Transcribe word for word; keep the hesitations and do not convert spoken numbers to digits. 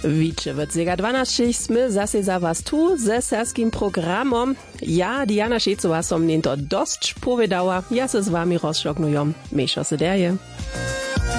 Wicze, w zega dwanaście sme zase za was tu ze serskim programom. Ja, Diana Šecová, som nento dosť povedała. Ja se z wami rozšoknujom. Mešo se derje.